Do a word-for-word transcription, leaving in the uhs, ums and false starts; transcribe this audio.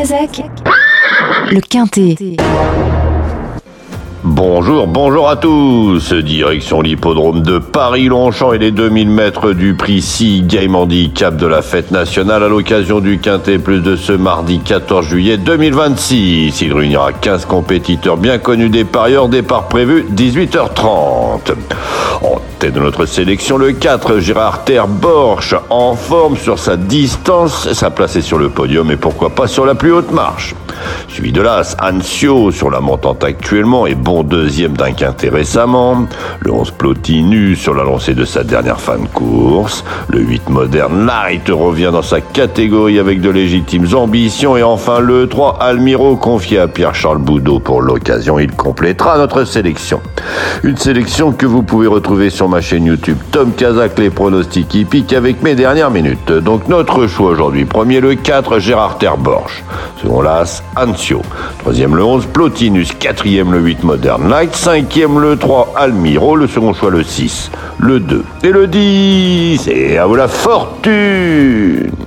Kazakh, le Quintet. Bonjour, bonjour à tous. Direction l'hippodrome de Paris-Longchamp et les deux mille mètres du prix Sea Game Handicap de la fête nationale à l'occasion du Quintet Plus de ce mardi quatorze juillet deux mille vingt-six. Il réunira quinze compétiteurs bien connus des parieurs. Départ prévu dix-huit heures trente. En tête de notre sélection, le quatre, Gérard Terborch, en forme sur sa distance. Sa place est sur le podium et pourquoi pas sur la plus haute marche. Suivi de l'As, Anzio, sur la montante actuellement et bon deuxième d'un quintet récemment. Le onze, Plotinus, sur la lancée de sa dernière fin de course. Le huit, Modern Light, revient dans sa catégorie avec de légitimes ambitions. Et enfin le trois, Almiro, confié à Pierre-Charles Boudot pour l'occasion. Il complétera notre sélection. Une sélection que vous pouvez retrouver sur ma chaîne YouTube Tom Kazakh, les pronostics hippiques avec mes dernières minutes. Donc notre choix aujourd'hui. Premier, le quatre, Gérard Terborch. Second, l'As, Anzio. Troisième, le onze, Plotinus. Quatrième, le huit, Modern Light. Cinquième, le trois, Almiro. Le second choix, le six, le deux et le dix. Et à vous la fortune!